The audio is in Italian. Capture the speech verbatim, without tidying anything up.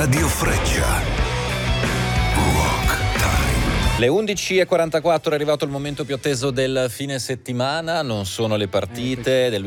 Radio Freccia. Le undici e quarantaquattro è arrivato il momento più atteso del fine settimana, non sono le partite del